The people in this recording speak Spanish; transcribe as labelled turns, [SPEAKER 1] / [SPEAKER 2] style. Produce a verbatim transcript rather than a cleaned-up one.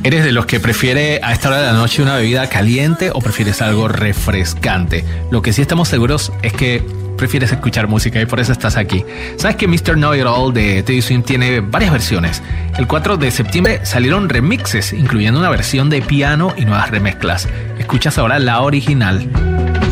[SPEAKER 1] ¿Eres de los que prefiere a esta hora de la noche una bebida caliente o prefieres algo refrescante? Lo que sí estamos seguros es que prefieres escuchar música y por eso estás aquí. ¿Sabes que mister Know-It-All de Teddy Swims tiene varias versiones? El cuatro de septiembre salieron remixes, incluyendo una versión de piano y nuevas remezclas. Escuchas ahora la original.